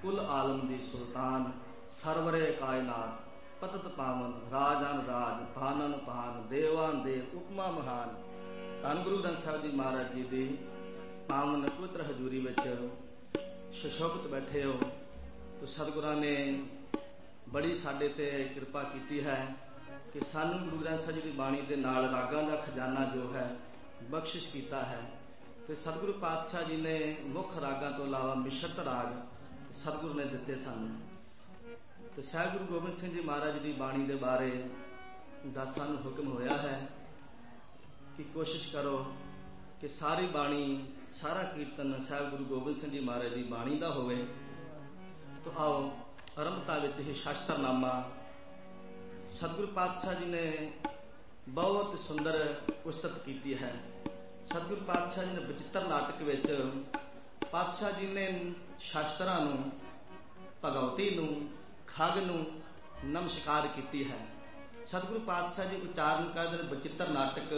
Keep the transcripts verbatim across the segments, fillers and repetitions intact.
कुल आलम दी सुल्तान, सरवरे कायनात पतत पावन, राजान राज भानन भान, देवान देव उपमा महान। धन गुरु ग्रंथ साहिब जी महाराज जी दी पावन पवित्र हजूरी विच सुशोभित बैठे हो। तो सतगुरां ने बड़ी साडे ते किरपा कीती है कि सानू गुरु ग्रंथ साहिब जी की बाणी के नाल रागां दा खजाना जो है बख्शिश कीता है। तो सतगुरु पातशाह जी ने मुख रागां तो इलावा मिश्रत राग सतगुरु ने दिते सानू। तो साहिब गुरु गोबिंद सिंह जी महाराज की बाणी के बारे दस सानू हुक्म होया है कि कोशिश करो कि सारी बाणी सारा कीर्तन साहिब गुरु गोबिंद सिंह जी महाराज की बाणी का होवे। तो आओ आरंभता विच ही शास्त्रनामा सतगुरु पातशाह जी ने बहुत सुंदर पुस्तक की है। सतगुरु पातशाह जी ने बचित्र नाटक विच पातशाह जी ने शास्त्रां नूं, भगवती नूं, खग नूं नमस्कार की है। सतगुरु पातशाह जी उच्चारण करदे बचित्र नाटक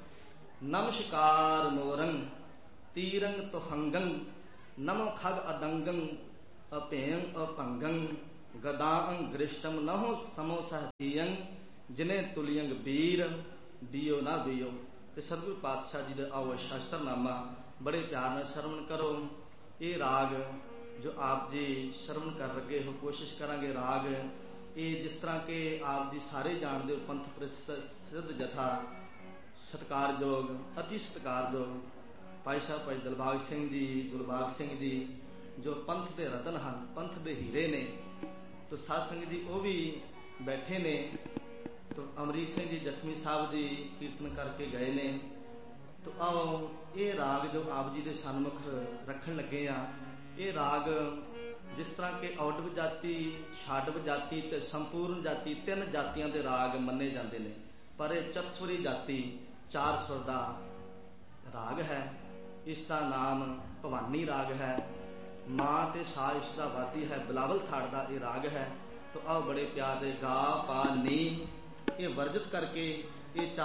नमस्कार मोरंग तीरंग तुहंगं नमो खग अदंगं अपेयं अपंगं गदांग गृष्टम नहो समो सहतीयंग जिने तुलियंग वीर दियो ना दियो। ते सतगुरु पातशाह जी दे आओ शास्त्रनामा बड़े प्यार नाल श्रवण करो। ये राग जो आप जी श्रवण कर लगे हो, कोशिश करांगे राग ये जिस तरह के आप जी सारे जानते हो पंथ प्रसिद्ध जथा सत्कारयोग अति सत्कारयोग भाई साहब भाई दिलबाग सिंह जी, गुलबाग सिंह जी जो पंथ के रतन हैं, पंथ के हीरे ने। तो साध संगत जी वो भी बैठे ने। तो अमरीक सिंह जी जखमी साहब जी कीर्तन करके गए ने। तो आओ ये राग जो आप जी के सन्मुख रखन लगे आ, ये राग जिस तरह के औडव जाति, छाडव जाति ते संपूर्ण जाति तीन जातियां दे राग मन्ने जाते हैं, पर यह चतस्वरी जाति चार सुर का राग है। इसका नाम भवानी राग है। मां ते सा इसका वादी है, बिलावल थाड़ का यह राग है। तो आओ बड़े प्यार दे गा पा नी ये वर्जित करके ये